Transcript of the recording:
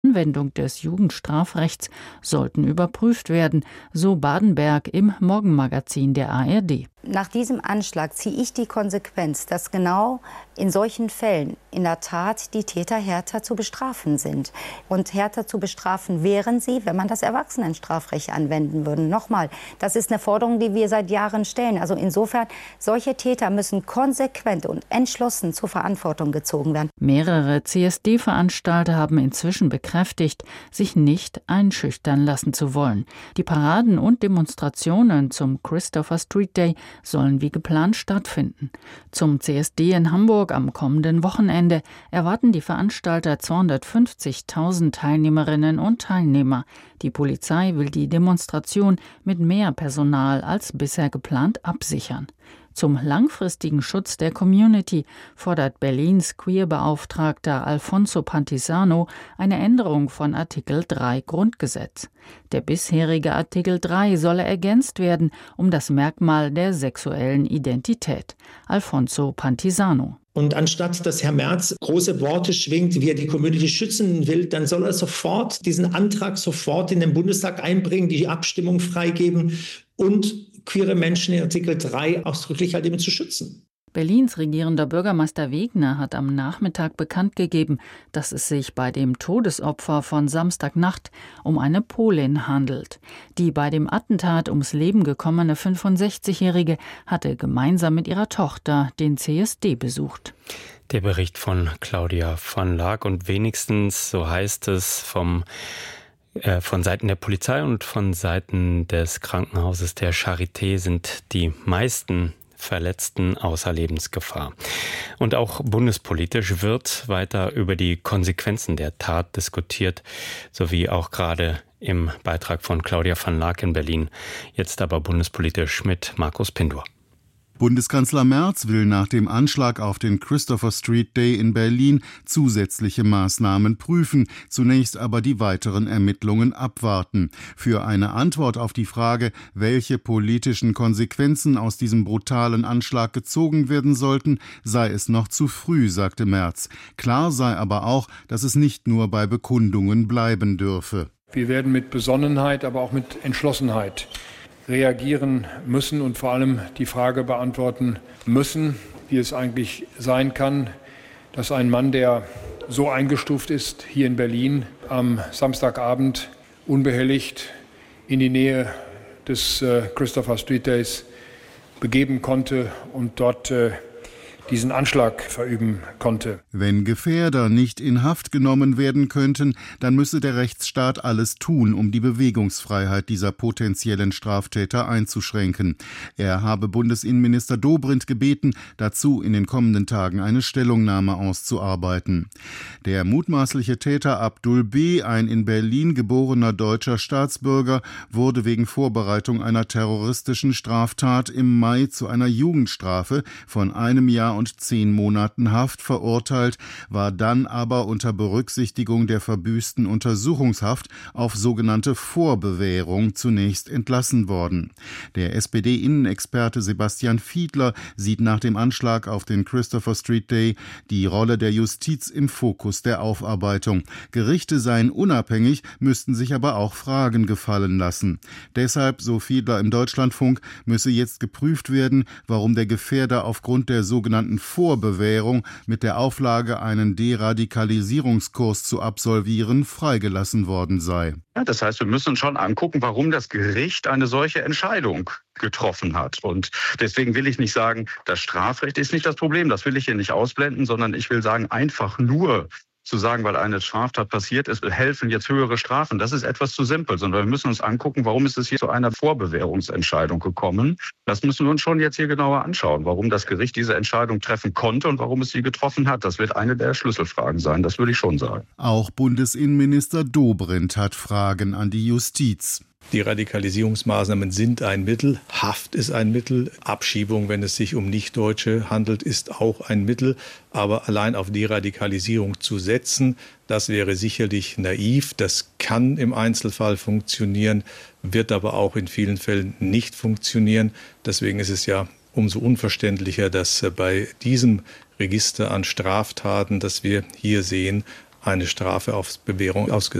Anwendung des Jugendstrafrechts sollten überprüft werden, so Badenberg im Morgenmagazin der ARD. Nach diesem Anschlag ziehe ich die Konsequenz, dass genau in solchen Fällen in der Tat die Täter härter zu bestrafen sind. Und härter zu bestrafen wären sie, wenn man das Erwachsenenstrafrecht anwenden würde. Nochmal, das ist eine Forderung, die wir seit Jahren stellen. Also insofern, solche Täter müssen konsequent und entschlossen zur Verantwortung gezogen werden. Mehrere CSD-Veranstalter haben inzwischen bekräftigt, sich nicht einschüchtern lassen zu wollen. Die Paraden und Demonstrationen zum Christopher Street Day sollen wie geplant stattfinden. Zum CSD in Hamburg am kommenden Wochenende erwarten die Veranstalter 250.000 Teilnehmerinnen und Teilnehmer. Die Polizei will die Demonstration mit mehr Personal als bisher geplant absichern. Zum langfristigen Schutz der Community fordert Berlins Queerbeauftragter Alfonso Pantisano eine Änderung von Artikel 3 Grundgesetz. Der bisherige Artikel 3 solle ergänzt werden um das Merkmal der sexuellen Identität. Alfonso Pantisano. Und anstatt dass Herr Merz große Worte schwingt, wie er die Community schützen will, dann soll er sofort diesen Antrag sofort in den Bundestag einbringen, die Abstimmung freigeben und queere Menschen in Artikel 3 ausdrücklich halt eben zu schützen. Berlins regierender Bürgermeister Wegner hat am Nachmittag bekannt gegeben, dass es sich bei dem Todesopfer von Samstagnacht um eine Polin handelt. Die bei dem Attentat ums Leben gekommene 65-Jährige hatte gemeinsam mit ihrer Tochter den CSD besucht. Der Bericht von Claudia von Laak und wenigstens, so heißt es, von Seiten der Polizei und von Seiten des Krankenhauses der Charité sind die meisten Verletzten außer Lebensgefahr. Und auch bundespolitisch wird weiter über die Konsequenzen der Tat diskutiert, sowie auch gerade im Beitrag von Claudia von Laak in Berlin. Jetzt aber bundespolitisch mit Markus Pindor. Bundeskanzler Merz will nach dem Anschlag auf den Christopher Street Day in Berlin zusätzliche Maßnahmen prüfen, zunächst aber die weiteren Ermittlungen abwarten. Für eine Antwort auf die Frage, welche politischen Konsequenzen aus diesem brutalen Anschlag gezogen werden sollten, sei es noch zu früh, sagte Merz. Klar sei aber auch, dass es nicht nur bei Bekundungen bleiben dürfe. Wir werden mit Besonnenheit, aber auch mit Entschlossenheit reagieren müssen und vor allem die Frage beantworten müssen, wie es eigentlich sein kann, dass ein Mann, der so eingestuft ist, hier in Berlin am Samstagabend unbehelligt in die Nähe des Christopher Street Days begeben konnte und dort diesen Anschlag verüben konnte. Wenn Gefährder nicht in Haft genommen werden könnten, dann müsse der Rechtsstaat alles tun, um die Bewegungsfreiheit dieser potenziellen Straftäter einzuschränken. Er habe Bundesinnenminister Dobrindt gebeten, dazu in den kommenden Tagen eine Stellungnahme auszuarbeiten. Der mutmaßliche Täter Abdul B., ein in Berlin geborener deutscher Staatsbürger, wurde wegen Vorbereitung einer terroristischen Straftat im Mai zu einer Jugendstrafe von 1 Jahr und 10 Monaten Haft verurteilt, war dann aber unter Berücksichtigung der verbüßten Untersuchungshaft auf sogenannte Vorbewährung zunächst entlassen worden. Der SPD-Innenexperte Sebastian Fiedler sieht nach dem Anschlag auf den Christopher Street Day die Rolle der Justiz im Fokus der Aufarbeitung. Gerichte seien unabhängig, müssten sich aber auch Fragen gefallen lassen. Deshalb, so Fiedler im Deutschlandfunk, müsse jetzt geprüft werden, warum der Gefährder aufgrund der sogenannten Vorbewährung mit der Auflage, einen Deradikalisierungskurs zu absolvieren, freigelassen worden sei. Ja, das heißt, wir müssen uns schon angucken, warum das Gericht eine solche Entscheidung getroffen hat. Und deswegen will ich nicht sagen, das Strafrecht ist nicht das Problem, das will ich hier nicht ausblenden, sondern ich will sagen, einfach nur zu sagen, weil eine Straftat passiert ist, helfen jetzt höhere Strafen. Das ist etwas zu simpel, sondern wir müssen uns angucken, warum ist es hier zu einer Vorbewährungsentscheidung gekommen. Das müssen wir uns schon jetzt hier genauer anschauen, warum das Gericht diese Entscheidung treffen konnte und warum es sie getroffen hat. Das wird eine der Schlüsselfragen sein, das würde ich schon sagen. Auch Bundesinnenminister Dobrindt hat Fragen an die Justiz. Die Radikalisierungsmaßnahmen sind ein Mittel, Haft ist ein Mittel, Abschiebung, wenn es sich um Nichtdeutsche handelt, ist auch ein Mittel. Aber allein auf Deradikalisierung zu setzen, das wäre sicherlich naiv. Das kann im Einzelfall funktionieren, wird aber auch in vielen Fällen nicht funktionieren. Deswegen ist es ja umso unverständlicher, dass bei diesem Register an Straftaten, das wir hier sehen, eine Strafe auf Bewährung ausgesetzt